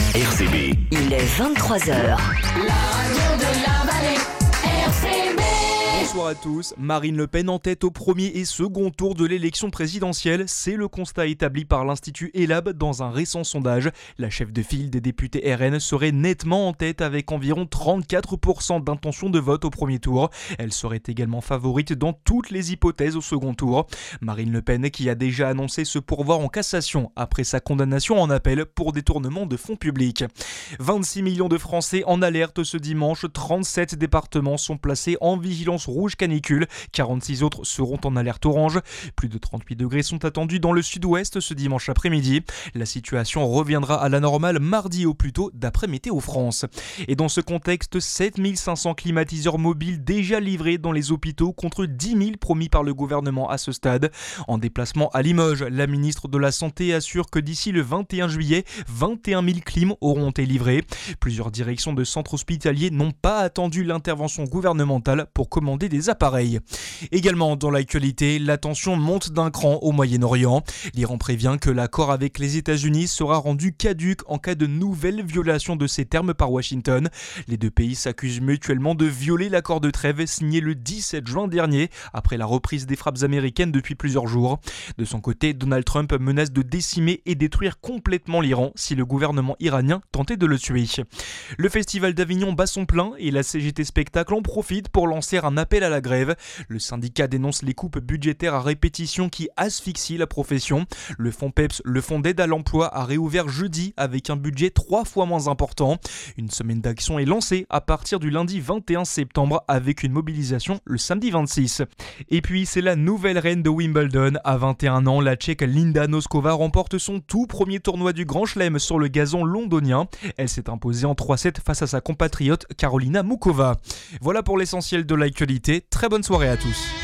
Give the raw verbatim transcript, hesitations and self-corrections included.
R C B. Il est vingt-trois heures. La radio de la vallée, R C B. Bonsoir à tous. Marine Le Pen en tête au premier et second tour de l'élection présidentielle. C'est le constat établi par l'Institut Elab dans un récent sondage. La chef de file des députés R N serait nettement en tête avec environ trente-quatre pour cent d'intention de vote au premier tour. Elle serait également favorite dans toutes les hypothèses au second tour. Marine Le Pen qui a déjà annoncé se pourvoir en cassation après sa condamnation en appel pour détournement de fonds publics. vingt-six millions de Français en alerte ce dimanche. trente-sept départements sont placés en vigilance rouge canicule, quarante-six autres seront en alerte orange. Plus de trente-huit degrés sont attendus dans le sud-ouest ce dimanche après-midi. La situation reviendra à la normale mardi au plus tôt d'après Météo France. Et dans ce contexte, sept mille cinq cents climatiseurs mobiles déjà livrés dans les hôpitaux contre dix mille promis par le gouvernement à ce stade. En déplacement à Limoges, la ministre de la Santé assure que d'ici le vingt et un juillet, vingt et un mille clims auront été livrés. Plusieurs directions de centres hospitaliers n'ont pas attendu l'intervention gouvernementale pour commander des appareils. Également dans l'actualité, la tension monte d'un cran au Moyen-Orient. L'Iran prévient que l'accord avec les États-Unis sera rendu caduc en cas de nouvelle violation de ces termes par Washington. Les deux pays s'accusent mutuellement de violer l'accord de trêve signé le dix-sept juin dernier après la reprise des frappes américaines depuis plusieurs jours. De son côté, Donald Trump menace de décimer et détruire complètement l'Iran si le gouvernement iranien tentait de le tuer. Le Festival d'Avignon bat son plein et la C G T Spectacle en profite pour lancer un appel à la grève. Le syndicat dénonce les coupes budgétaires à répétition qui asphyxient la profession. Le fonds P E P S, le fonds d'aide à l'emploi, a réouvert jeudi avec un budget trois fois moins important. Une semaine d'action est lancée à partir du lundi vingt et un septembre avec une mobilisation le samedi vingt-six. Et puis c'est la nouvelle reine de Wimbledon. À vingt et un ans, la Tchèque Linda Noskova remporte son tout premier tournoi du Grand Chelem sur le gazon londonien. Elle s'est imposée en trois sept face à sa compatriote Karolina Mukova. Voilà pour l'essentiel de l'actualité. Très bonne soirée à tous.